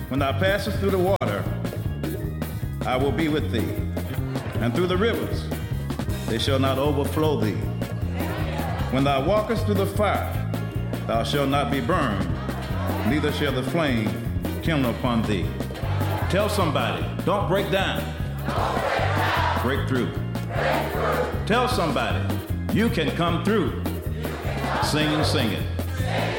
When thou passest through the water, I will be with thee. And through the rivers, they shall not overflow thee. When thou walkest through the fire, thou shalt not be burned, neither shall the flame kindle upon thee. Tell somebody, don't break down. Break through. Tell somebody, you can come through. Sing and sing it.